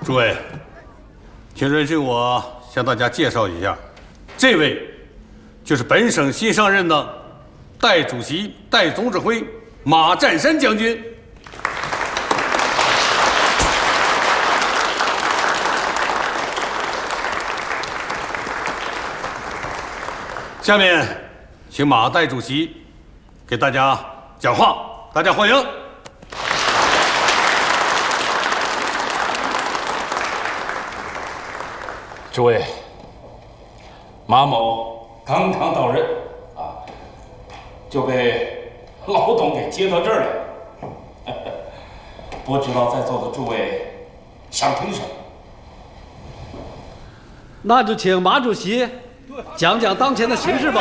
诸位，请允许我向大家介绍一下，这位就是本省新上任的代主席、代总指挥马占山将军。下面，请马代主席给大家讲话，大家欢迎。 诸位，马某刚刚到任啊，就被老董给接到这儿来了。不知道在座的诸位想听什么？ 那就请马主席讲讲当前的形势吧。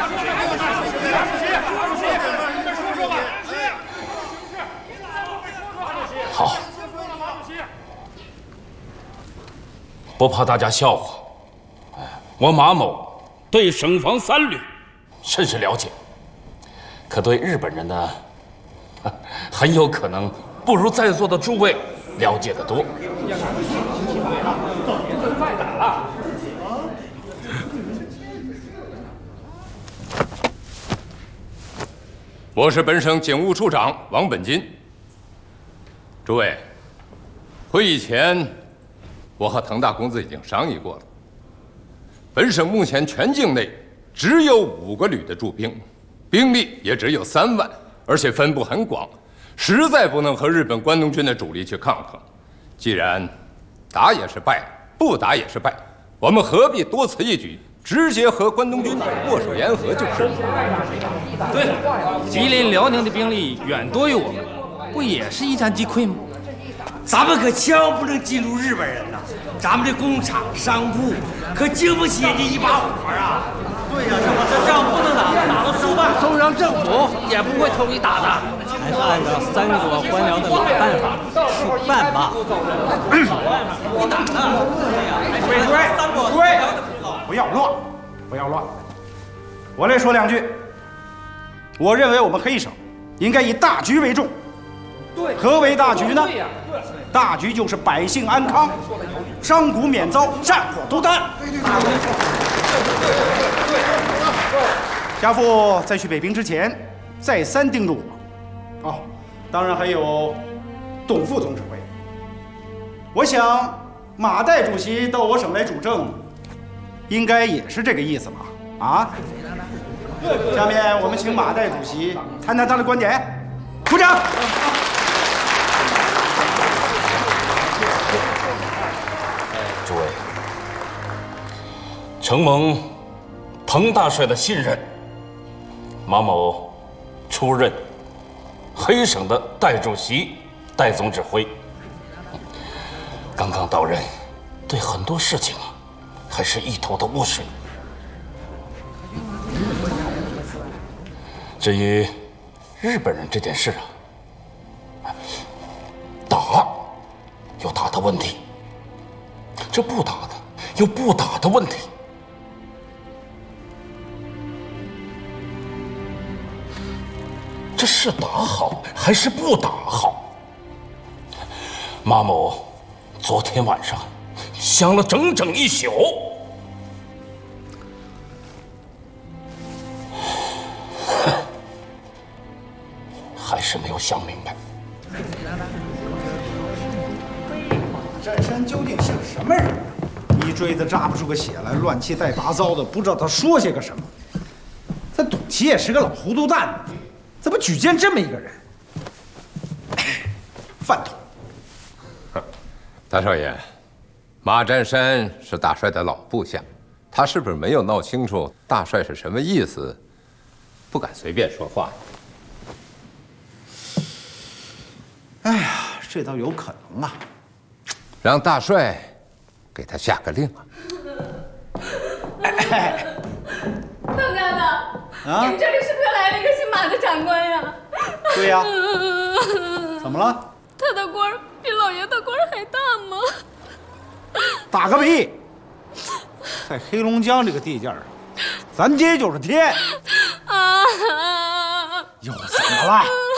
好，不怕大家笑话，我马某对省防三旅甚是了解，可对日本人呢，很有可能不如在座的诸位了解得多。 我是本省警务处长王本金。诸位，会议前，我和滕大公子已经商议过了。本省目前全境内只有5个旅的驻兵，兵力也只有3万，而且分布很广，实在不能和日本关东军的主力去抗衡。既然打也是败，不打也是败，我们何必多此一举？直接和关东军握手言和就是。 对，吉林、辽宁的兵力远多于我们，不也是一战即溃吗？ 咱们可千万不能激怒日本人呐！咱们这工厂、商铺可经不起人家一把火啊！ 对呀，这仗不能打，打了输吧，中央政府也不会同意打的，还是按照三国官僚的老办法去办吧。你打呢？ 诸位，不要乱，不要乱！我来说2句。我认为我们黑省应该以大局为重。对，何为大局呢？大局就是百姓安康，商贾免遭战火毒弹。家父在去北平之前，再三叮嘱我。哦，当然还有董副总指挥。我想马代主席到我省来主政，应该也是这个意思吧？啊？下面我们请马代主席谈谈他的观点。鼓掌。 诸位，承蒙滕大帅的信任，马某出任黑省的代主席、代总指挥。刚刚到任，对很多事情还是一头的雾水。至于日本人这件事啊，打有打的问题，这不打的有不打的问题。这是打好还是不打好？马某昨天晚上想了整整1宿，还是没有想明白。 马占山究竟是个什么人？一锥子扎不出个血来，乱七八糟的，不知道他说些个什么。这董琦也是个老糊涂蛋，怎么举荐这么一个人？饭桶！ 大少爷，马占山是大帅的老部下，他是不是没有闹清楚大帅是什么意思，不敢随便说话？ 哎呀，这倒有可能啊。 让大帅给他下个令啊！ 邓家的，你们这里是不是又来了一个姓马的长官呀？ 对呀。怎么了？ 他的官比老爷的官还大吗？ 大个屁！在黑龙江这个地界上，咱爹就是天。 啊！ 又怎么了？